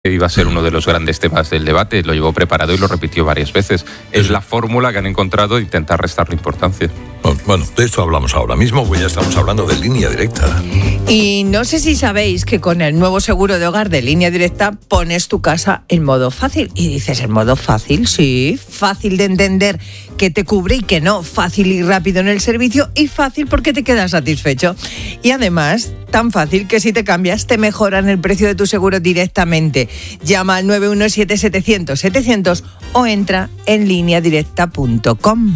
iba a ser uno de los grandes temas del debate, lo llevó preparado y lo repitió varias veces. Es la fórmula que han encontrado de intentar restarle importancia. Bueno, de esto hablamos ahora mismo, pues ya estamos hablando de Línea Directa. Y no sé si sabéis que con el nuevo seguro de hogar de Línea Directa pones tu casa en modo fácil. Y dices, ¿en modo fácil? Sí, fácil de entender que te cubre y que no, fácil y rápido en el servicio y fácil porque te quedas satisfecho. Y además, tan fácil que si te cambias te mejoran el precio de tu seguro directamente. Llama al 917-700-700 o entra en lineadirecta.com.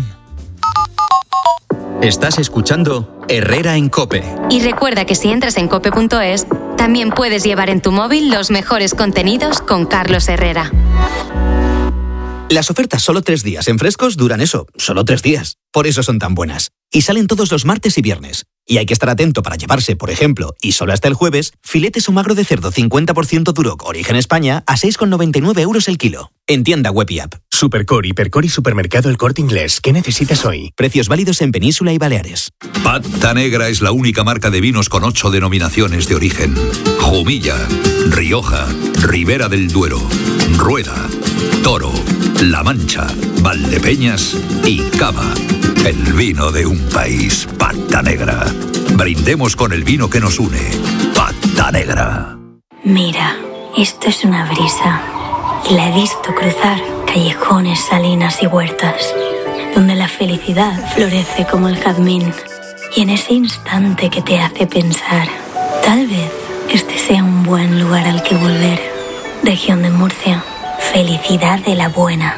Estás escuchando Herrera en COPE. Y recuerda que si entras en cope.es, también puedes llevar en tu móvil los mejores contenidos con Carlos Herrera. Las ofertas solo 3 días en Frescos duran eso, solo 3 días. Por eso son tan buenas. Y salen todos los martes y viernes. Y hay que estar atento para llevarse, por ejemplo, y solo hasta el jueves, filetes o magro de cerdo 50% Duroc, origen España, a 6,99 € el kilo. En tienda web y app. Supercore, Hipercore y Supermercado El Corte Inglés. ¿Qué necesitas hoy? Precios válidos en Península y Baleares. Pata Negra es la única marca de vinos con 8 denominaciones de origen. Jumilla, Rioja, Ribera del Duero, Rueda, Toro, La Mancha, Valdepeñas y Cava. El vino de un país. Pata Negra. Brindemos con el vino que nos une. Pata Negra. Mira, esto es una brisa. Y la he visto cruzar callejones, salinas y huertas, donde la felicidad florece como el jazmín. Y en ese instante que te hace pensar, tal vez este sea un buen lugar al que volver. Región de Murcia. Felicidad de la buena.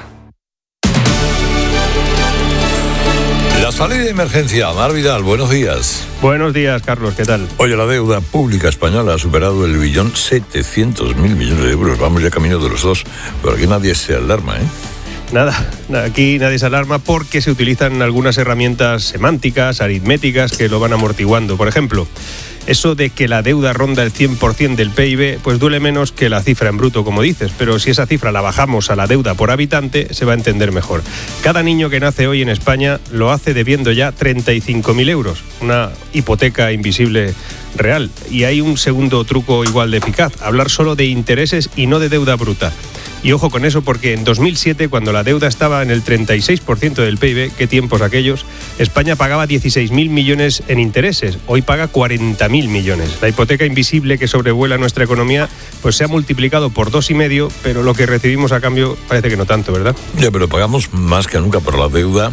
La salida de emergencia. Mar Vidal, buenos días. Buenos días, Carlos, ¿qué tal? Oye, la deuda pública española ha superado el 1.700.000 millones de euros. Vamos ya camino de los 2, pero aquí nadie se alarma, ¿eh? Nada, aquí nadie se alarma porque se utilizan algunas herramientas semánticas, aritméticas, que lo van amortiguando. Por ejemplo, eso de que la deuda ronda el 100% del PIB, pues duele menos que la cifra en bruto, como dices, pero si esa cifra la bajamos a la deuda por habitante, se va a entender mejor. Cada niño que nace hoy en España lo hace debiendo ya 35.000 euros, una hipoteca invisible real. Y hay un segundo truco igual de eficaz, hablar solo de intereses y no de deuda bruta. Y ojo con eso porque en 2007, cuando la deuda estaba en el 36% del PIB, qué tiempos aquellos, España pagaba 16.000 millones en intereses, hoy paga 40.000 millones. La hipoteca invisible que sobrevuela nuestra economía pues se ha multiplicado por 2,5, pero lo que recibimos a cambio parece que no tanto, ¿verdad? Ya, pero pagamos más que nunca por la deuda,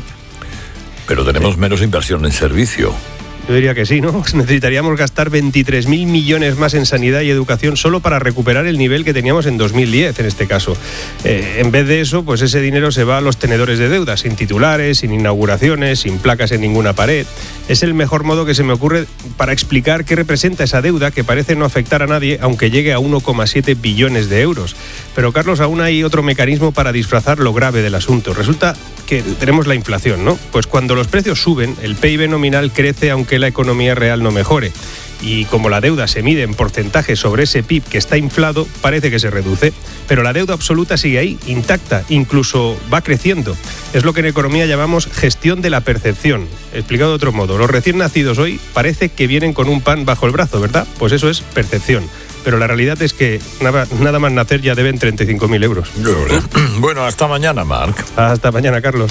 pero tenemos menos inversión en servicio. Yo diría que sí, ¿no? Necesitaríamos gastar 23.000 millones más en sanidad y educación solo para recuperar el nivel que teníamos en 2010, en este caso. En vez de eso, pues ese dinero se va a los tenedores de deuda, sin titulares, sin inauguraciones, sin placas en ninguna pared. Es el mejor modo que se me ocurre para explicar qué representa esa deuda que parece no afectar a nadie, aunque llegue a 1,7 billones de euros. Pero, Carlos, aún hay otro mecanismo para disfrazar lo grave del asunto. Resulta que tenemos la inflación, ¿no? Pues cuando los precios suben, el PIB nominal crece aunque la economía real no mejore. Y como la deuda se mide en porcentaje sobre ese PIB que está inflado, parece que se reduce. Pero la deuda absoluta sigue ahí, intacta, incluso va creciendo. Es lo que en economía llamamos gestión de la percepción. Explicado de otro modo, los recién nacidos hoy parece que vienen con un pan bajo el brazo, ¿verdad? Pues eso es percepción. Pero la realidad es que nada más nacer ya deben 35.000 euros. Bueno, hasta mañana, Marc. Hasta mañana, Carlos.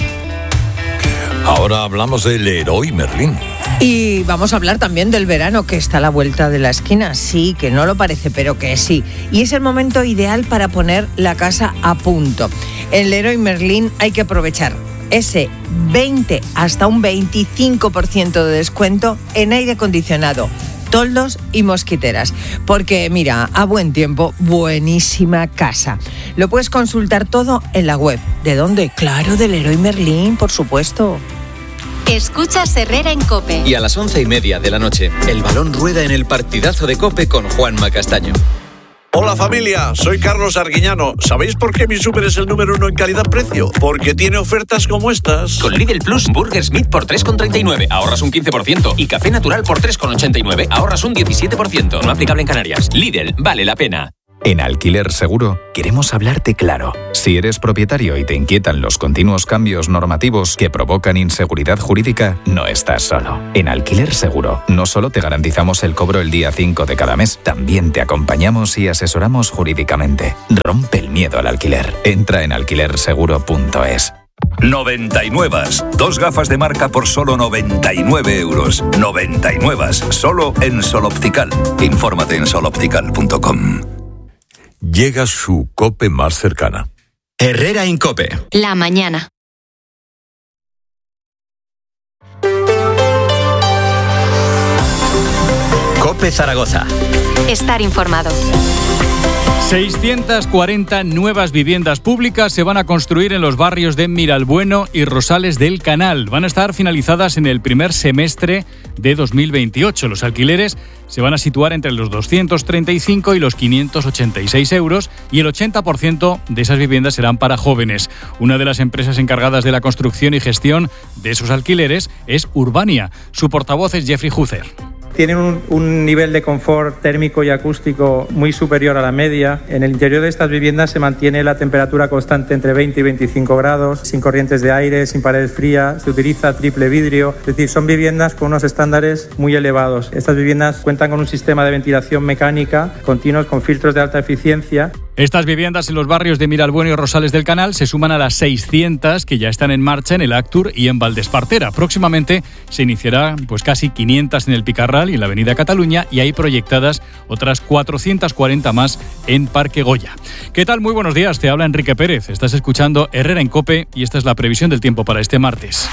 Ahora hablamos del Leroy Merlin. Y vamos a hablar también del verano, que está a la vuelta de la esquina. Sí, que no lo parece, pero que sí. Y es el momento ideal para poner la casa a punto. En Leroy Merlin hay que aprovechar ese 20 hasta un 25% de descuento en aire acondicionado, toldos y mosquiteras. Porque mira, a buen tiempo, buenísima casa. Lo puedes consultar todo en la web. ¿De dónde? Claro, de Leroy Merlin, por supuesto. Escuchas Herrera en COPE. Y a las 11:30 de la noche, el balón rueda en el partidazo de COPE con Juanma Castaño. Hola familia, soy Carlos Arguiñano. ¿Sabéis por qué mi súper es el número 1 en calidad-precio? Porque tiene ofertas como estas. Con Lidl Plus, Burger Smith por 3,39, ahorras un 15%. Y Café Natural por 3,89, ahorras un 17%. No aplicable en Canarias. Lidl, vale la pena. En Alquiler Seguro queremos hablarte claro. Si eres propietario y te inquietan los continuos cambios normativos que provocan inseguridad jurídica, no estás solo. En Alquiler Seguro no solo te garantizamos el cobro el día 5 de cada mes, también te acompañamos y asesoramos jurídicamente. Rompe el miedo al alquiler. Entra en alquilerseguro.es. 99. 2 gafas de marca por solo 99 euros. 99. Solo en Sol Optical. Infórmate en soloptical.com. Llega su COPE más cercana. Herrera Incope. La mañana. COPE Zaragoza. Estar informado. 640 nuevas viviendas públicas se van a construir en los barrios de Miralbueno y Rosales del Canal. Van a estar finalizadas en el primer semestre de 2028. Los alquileres se van a situar entre los 235 y los 586 euros y el 80% de esas viviendas serán para jóvenes. Una de las empresas encargadas de la construcción y gestión de esos alquileres es Urbania. Su portavoz es Jeffrey Huzer. Tienen un nivel de confort térmico y acústico muy superior a la media. En el interior de estas viviendas se mantiene la temperatura constante entre 20 y 25 grados, sin corrientes de aire, sin paredes frías, se utiliza triple vidrio. Es decir, son viviendas con unos estándares muy elevados. Estas viviendas cuentan con un sistema de ventilación mecánica continuos con filtros de alta eficiencia. Estas viviendas en los barrios de Miralbueno y Rosales del Canal se suman a las 600 que ya están en marcha en el Actur y en Valdespartera. Próximamente se iniciará casi 500 en el Picarral y en la Avenida Cataluña y hay proyectadas otras 440 más en Parque Goya. ¿Qué tal? Muy buenos días, te habla Enrique Pérez. Estás escuchando Herrera en COPE y esta es la previsión del tiempo para este martes.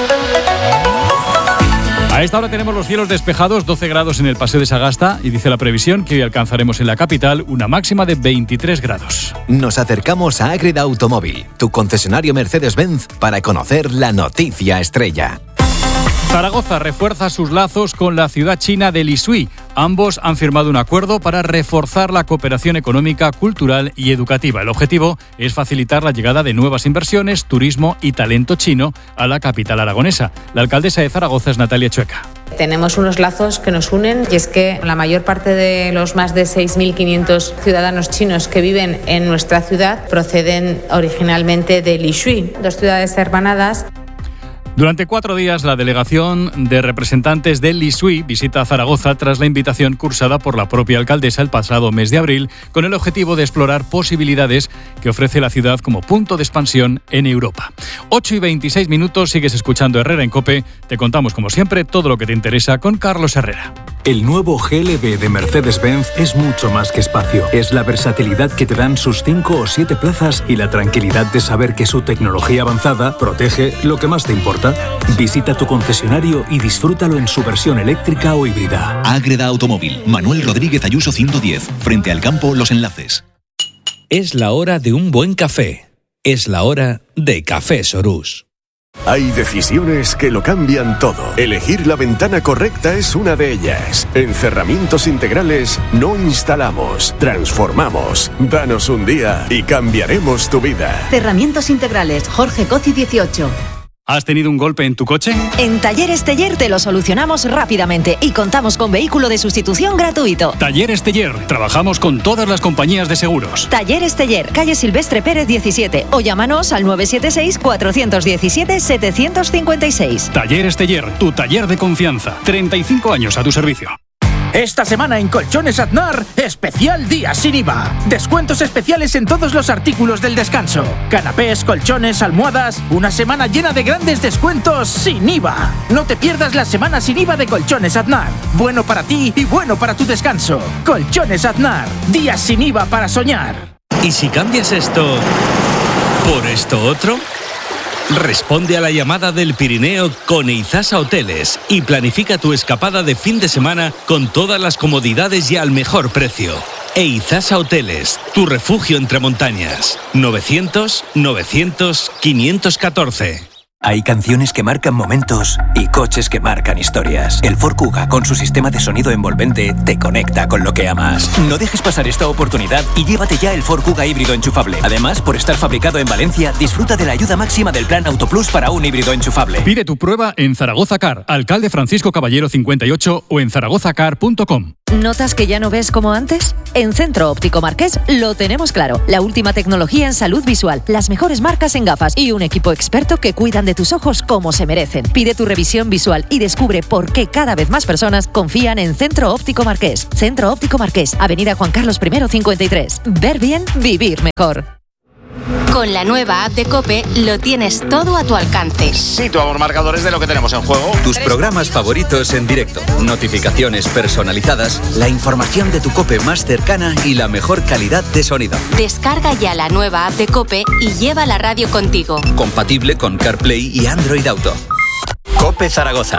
A esta hora tenemos los cielos despejados, 12 grados en el Paseo de Sagasta y dice la previsión que hoy alcanzaremos en la capital una máxima de 23 grados. Nos acercamos a Ágreda Automóvil, tu concesionario Mercedes-Benz, para conocer la noticia estrella. Zaragoza refuerza sus lazos con la ciudad china de Lishui. Ambos han firmado un acuerdo para reforzar la cooperación económica, cultural y educativa. El objetivo es facilitar la llegada de nuevas inversiones, turismo y talento chino a la capital aragonesa. La alcaldesa de Zaragoza es Natalia Chueca. Tenemos unos lazos que nos unen y es que la mayor parte de los más de 6.500 ciudadanos chinos que viven en nuestra ciudad proceden originalmente de Lishui, 2 ciudades hermanadas. Durante 4 días, la delegación de representantes del Lishui visita Zaragoza tras la invitación cursada por la propia alcaldesa el pasado mes de abril, con el objetivo de explorar posibilidades que ofrece la ciudad como punto de expansión en Europa. 8:26, sigues escuchando Herrera en COPE. Te contamos, como siempre, todo lo que te interesa con Carlos Herrera. El nuevo GLB de Mercedes-Benz es mucho más que espacio. Es la versatilidad que te dan sus 5 o 7 plazas y la tranquilidad de saber que su tecnología avanzada protege lo que más te importa. Visita tu concesionario y disfrútalo en su versión eléctrica o híbrida. Ágreda Automóvil, Manuel Rodríguez Ayuso 110, frente al campo Los Enlaces. Es la hora de un buen café. Es la hora de Café Sorús. Hay decisiones que lo cambian todo. Elegir la ventana correcta es una de ellas. En Cerramientos Integrales no instalamos, transformamos. Danos un día y cambiaremos tu vida. Cerramientos Integrales, Jorge Coci 18. ¿Has tenido un golpe en tu coche? En Talleres Teller te lo solucionamos rápidamente y contamos con vehículo de sustitución gratuito. Talleres Teller. Trabajamos con todas las compañías de seguros. Talleres Teller, calle Silvestre Pérez 17 o llámanos al 976-417-756. Talleres Teller, tu taller de confianza. 35 años a tu servicio. Esta semana en Colchones Aznar, especial día sin IVA. Descuentos especiales en todos los artículos del descanso. Canapés, colchones, almohadas. Una semana llena de grandes descuentos sin IVA. No te pierdas la semana sin IVA de Colchones Aznar. Bueno para ti y bueno para tu descanso. Colchones Aznar. Días sin IVA para soñar. ¿Y si cambias esto por esto otro? Responde a la llamada del Pirineo con Eizasa Hoteles y planifica tu escapada de fin de semana con todas las comodidades y al mejor precio. Eizasa Hoteles, tu refugio entre montañas. 900-900-514. Hay canciones que marcan momentos y coches que marcan historias. El Ford Kuga, con su sistema de sonido envolvente, te conecta con lo que amas. No dejes pasar esta oportunidad y llévate ya el Ford Kuga híbrido enchufable. Además, por estar fabricado en Valencia, disfruta de la ayuda máxima del Plan Autoplus para un híbrido enchufable. Pide tu prueba en Zaragoza Car, alcalde Francisco Caballero 58 o en zaragozacar.com. ¿Notas que ya no ves como antes? En Centro Óptico Marqués lo tenemos claro. La última tecnología en salud visual, las mejores marcas en gafas y un equipo experto que cuidan de tus ojos como se merecen. Pide tu revisión visual y descubre por qué cada vez más personas confían en Centro Óptico Marqués. Centro Óptico Marqués, Avenida Juan Carlos I 53. Ver bien, vivir mejor. Con la nueva app de COPE lo tienes todo a tu alcance. Situamos marcadores de lo que tenemos en juego. Tus programas favoritos en directo, notificaciones personalizadas, la información de tu COPE más cercana y la mejor calidad de sonido. Descarga ya la nueva app de COPE y lleva la radio contigo. Compatible con CarPlay y Android Auto. COPE Zaragoza.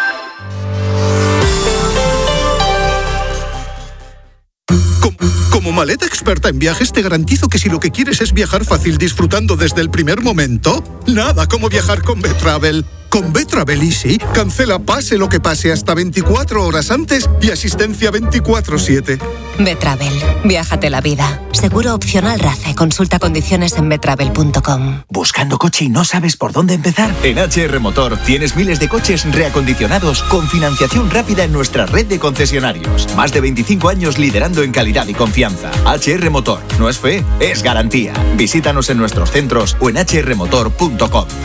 Como maleta experta en viajes, te garantizo que si lo que quieres es viajar fácil disfrutando desde el primer momento, nada como viajar con Betravel. Con Betravel Easy, cancela pase lo que pase hasta 24 horas antes y asistencia 24/7. Betravel, viájate la vida. Seguro opcional RACE. Consulta condiciones en betravel.com. ¿Buscando coche y no sabes por dónde empezar? En HR Motor tienes miles de coches reacondicionados con financiación rápida en nuestra red de concesionarios. Más de 25 años liderando en calidad y confianza. HR Motor. No es fe, es garantía. Visítanos en nuestros centros o en hrmotor.com.